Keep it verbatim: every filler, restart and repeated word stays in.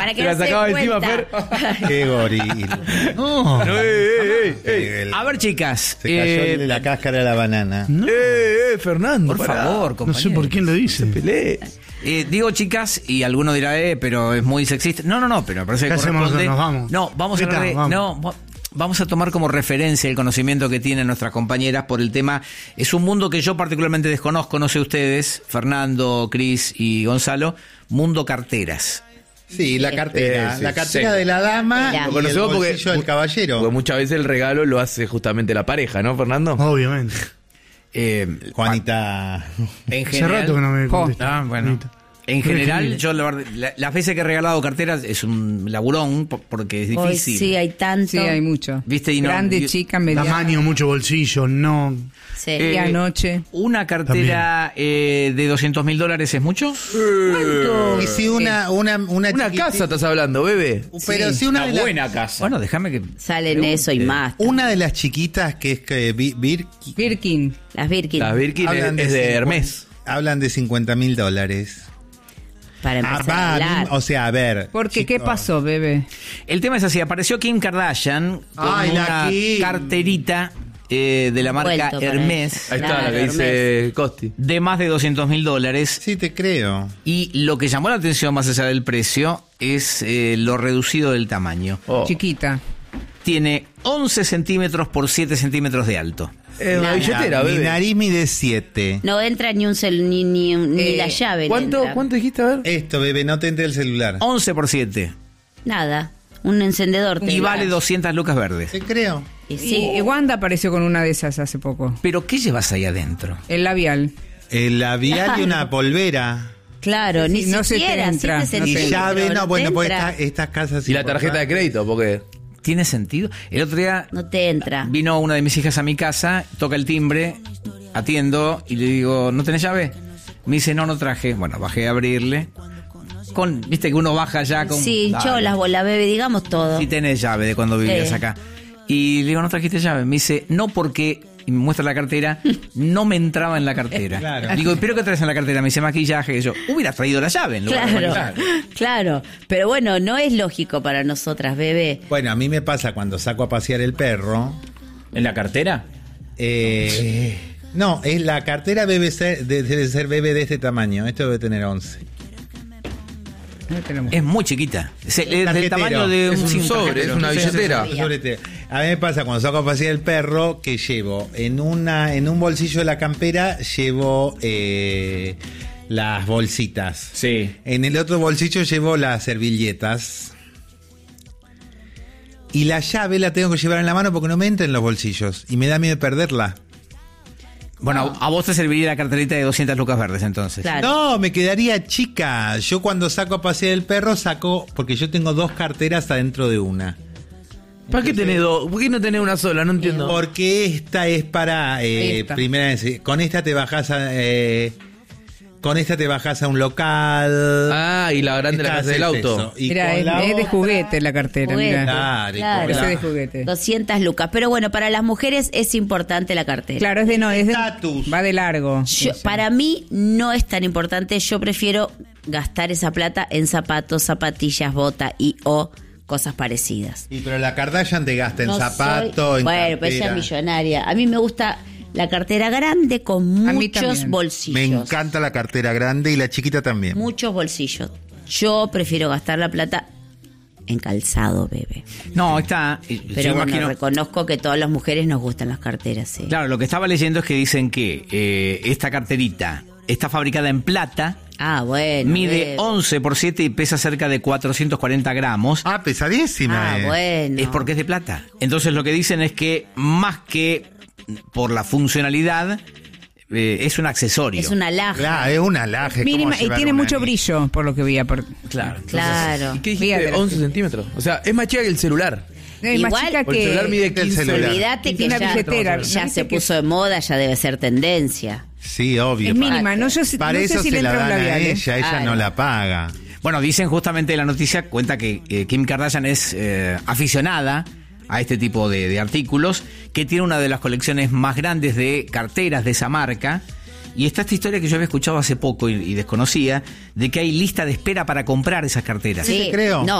Para que Se la no se sacaba dé encima, cuenta. Fer. Qué goril. No. No, eh, eh, eh. El- A ver, chicas. Se cayó eh, de la cáscara de la banana. Eh, eh, Fernando. por pará. favor, No compañeros. sé por quién lo dice. Pelé. Eh, digo, chicas, y alguno dirá, eh, pero es muy sexista. No, no, no, pero me parece que ¿Qué hacemos corresponde. nosotros? Nos vamos. No, vamos a ¿Qué tal? re- Vamos. no, va- vamos a tomar como referencia el conocimiento que tienen nuestras compañeras por el tema. Es un mundo que yo particularmente desconozco, no sé ustedes, Fernando, Cris y Gonzalo, mundo carteras. Sí, la cartera. Eh, sí, la cartera sí. de la dama Mira. y Lo el conocemos porque, bolsillo del caballero. porque muchas veces el regalo lo hace justamente la pareja, ¿no, Fernando? Obviamente. Eh, Juanita. En Hace rato que no me Jo, contesta. ah, bueno. Juanita. En Muy general, querido. yo la verdad, la- las veces que he regalado carteras es un laburón po- porque es Hoy difícil. sí hay tanto. Sí, hay mucho. ¿Viste? Y no- Grande, y- chica, mediana. Tamaño, mucho bolsillo, no. Sí. Eh, Y anoche. ¿Una cartera eh, de doscientos mil dólares es mucho? Y si una, una, una, Una chiquiti- casa estás hablando, bebé. Pero si una, Una de las- buena casa. Bueno, déjame que... Salen eso y más. una de las chiquitas que es que Vi- Birki- Birkin. Las Birkin. La Birkin es, hablan es de cincuenta Hermes. Hablan de cincuenta mil dólares. Para Ah, empezar va, a hablar. o sea, a ver. Porque, ¿qué chicos. pasó, bebé? El tema es así, apareció Kim Kardashian con Ay, la una Kim. carterita eh, de la marca Vuelto para Hermes Ahí está Claro, la que dice Costi. de más de doscientos mil dólares. Sí, te creo. Y lo que llamó la atención más allá del precio es eh, lo reducido del tamaño. Oh. Chiquita. Tiene once centímetros por siete centímetros de alto. Es una Nada. billetera, Mi bebé. nariz mide siete. No entra ni un cel, ni, ni, ni Eh, la llave. le ¿Cuánto, entra. ¿Cuánto dijiste? A ver. Esto, bebé, no te entre el celular. once por siete. Nada. Un encendedor. te Y da. vale doscientas lucas verdes. Te creo. Y Y, sí. y Wanda apareció con una de esas hace poco. ¿Pero qué llevas ahí adentro? El labial. El labial y una polvera. Claro, ni no se te siquiera. entra, siete no te Y centímetros, llave, no, te bueno, pues entra. esta- estas casas. Y la tarjeta de importantes. crédito, porque... ¿Tiene sentido? El otro día No te entra. vino una de mis hijas a mi casa, toca el timbre, atiendo y le digo, ¿no tenés llave? Me dice, no, no traje. Bueno, bajé a abrirle. Con, viste que uno baja ya con... Sí, Dale. cholas, bola bebé, digamos todo. Sí tenés llave de cuando vivías Sí. acá. Y le digo, ¿no trajiste llave? Me dice, no, porque... Y me muestra la cartera, no me entraba en la cartera. Claro. Digo, ¿pero qué traes en la cartera? Me dice maquillaje. Y yo, hubiera traído la llave en lugar de Claro, maquillaje. claro. Pero bueno, no es lógico para nosotras, bebé. Bueno, a mí me pasa cuando saco a pasear el perro. ¿En la cartera? eh, No, es la cartera debe ser, de- debe ser bebé de este tamaño. Esto debe tener once. No tenemos. Es muy chiquita. Es, es del Tarjetero. tamaño de un, Es un sí, un sobre, tarjetero. es una Sí, sí, sí. billetera. Sobre te- A mí me pasa cuando saco a pasear el perro que llevo en una en un bolsillo de la campera llevo eh, las bolsitas. Sí. En el otro bolsillo llevo las servilletas. Y la llave la tengo que llevar en la mano porque no me entra en los bolsillos y me da miedo perderla. Bueno, a vos te serviría la carterita de doscientas lucas verdes entonces. Claro. No, me quedaría chica. Yo cuando saco a pasear el perro saco porque yo tengo dos carteras adentro de una. ¿Para qué tenés dos? ¿Por qué no tenés una sola? No entiendo. Porque esta es para eh, Esta. primera vez. Con esta te bajas a eh, con esta te bajas a un local. Ah, y la grande la Esta casa del haces auto. eso. Y Mira, con es, la es de otra- juguete la cartera. Juguete. Mira. Claro, y Claro. con Ese la- de juguete. doscientas lucas. Pero bueno, para las mujeres es importante la cartera. Claro, es de no, es de, Estatus. va de largo. Yo- Ese. para mí no es tan importante. Yo prefiero gastar esa plata en zapatos, zapatillas, bota y o cosas parecidas. Y pero la Kardashian te gasta en No zapato, soy- en Bueno, pero ella es cartera. millonaria. A mí me gusta la cartera grande con A mí muchos también. bolsillos. Me encanta la cartera grande y la chiquita también. Muchos bolsillos. Yo prefiero gastar la plata en calzado, bebé. No, está. y- Pero yo bueno, imagino- reconozco que todas las mujeres nos gustan las carteras, sí. Claro, lo que estaba leyendo es que dicen que eh, esta carterita está fabricada en plata, Ah, bueno. mide bebé. once por siete y pesa cerca de cuatrocientos cuarenta gramos. Ah, pesadísima. Ah, eh. bueno. Es porque es de plata. Entonces lo que dicen es que más que por la funcionalidad, eh, es un accesorio. Es una laja. Claro, es un alaje. ¿cómo Mínima, y llevar tiene una mucho niña? brillo, por lo que vi. Por, Claro. entonces- Claro. ¿Y qué dijiste? Fíjate. once centímetros. O sea, es más chica que el celular. es más Igual, chica porque el celular que... mide el quince. celular. Olvídate Y que tiene ya, una billetera. ya ¿No se viste que- puso de moda, ya debe ser tendencia. Sí, obvio. Es para- mínima. No, yo, sé- Para no eso sé si se le la entra un dan a labial. ¿eh? ella, ella Claro. no la paga. Bueno, dicen justamente la noticia, cuenta que eh, Kim Kardashian es eh, aficionada a este tipo de, de artículos, que tiene una de las colecciones más grandes de carteras de esa marca. Y está esta historia que yo había escuchado hace poco y, y desconocía, de que hay lista de espera para comprar esas carteras. Sí, te creo. No,